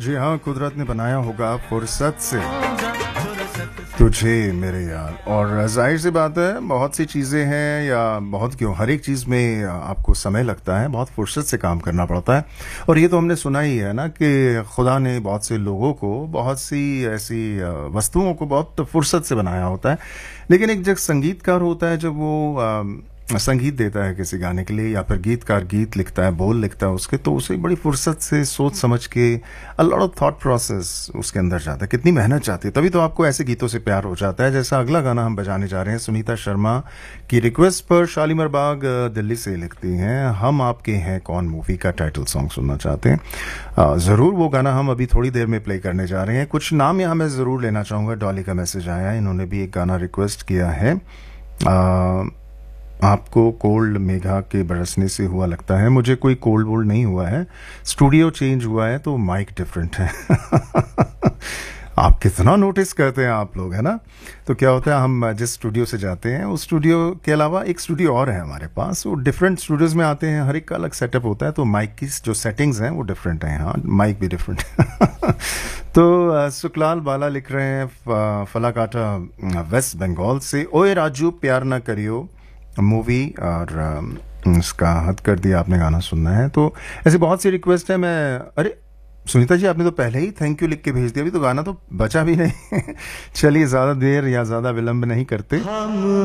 जी हाँ, कुदरत ने बनाया होगा फुर्सत से तुझे मेरे यार। और जाहिर सी बात है, बहुत सी चीज़ें हैं, या बहुत क्यों, हर एक चीज़ में आपको समय लगता है, बहुत फुर्सत से काम करना पड़ता है। और ये तो हमने सुना ही है ना कि खुदा ने बहुत से लोगों को, बहुत सी ऐसी वस्तुओं को बहुत फुर्सत से बनाया होता है। लेकिन एक जब संगीतकार होता है, जब वो संगीत देता है किसी गाने के लिए, या फिर गीतकार गीत लिखता है, बोल लिखता है उसके, तो उसे बड़ी फुर्सत से सोच समझ के a lot of thought process उसके अंदर जाता है, कितनी मेहनत जाती है, तभी तो आपको ऐसे गीतों से प्यार हो जाता है। जैसा अगला गाना हम बजाने जा रहे हैं, सुनीता शर्मा की रिक्वेस्ट पर शालीमार बाग दिल्ली से लिखती हैं, हम आपके हैं कौन मूवी का टाइटल सॉन्ग सुनना चाहते हैं। ज़रूर वो गाना हम अभी थोड़ी देर में प्ले करने जा रहे हैं। कुछ नाम यहाँ मैं ज़रूर लेना चाहूँगा। डॉली का मैसेज आया है, इन्होंने भी एक गाना रिक्वेस्ट किया है। आपको कोल्ड मेघा के बरसने से हुआ लगता है। मुझे कोई कोल्ड वोल्ड नहीं हुआ है, स्टूडियो चेंज हुआ है तो माइक डिफरेंट है। आप कितना नोटिस करते हैं आप लोग, है ना। तो क्या होता है, हम जिस स्टूडियो से जाते हैं उस स्टूडियो के अलावा एक स्टूडियो और है हमारे पास, वो डिफरेंट स्टूडियोज में आते हैं, हर एक का अलग सेटअप होता है, तो माइक की जो सेटिंग्स हैं वो डिफरेंट हैं। हाँ, माइक भी डिफरेंट है। तो सुकलाल बाला लिख रहे हैं फलाकाटा वेस्ट बंगाल से, ओए राजू प्यार ना करियो मूवी, और उसका हद कर दिया आपने गाना सुनना है। तो ऐसी बहुत सी रिक्वेस्ट है। मैं, अरे सुनीता जी, आपने तो पहले ही थैंक यू लिख के भेज दिया, अभी तो गाना तो बचा भी नहीं। चलिए, ज़्यादा देर या ज़्यादा विलंब नहीं करते।